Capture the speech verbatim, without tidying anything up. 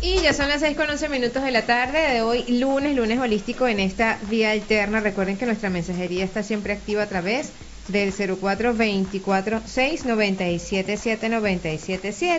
Y ya son las seis con once minutos de la tarde de hoy, lunes, lunes holístico en esta vía alterna. Recuerden que nuestra mensajería está siempre activa a través del cero cuatro veinticuatro seis noventa y siete siete noventa y siete siete.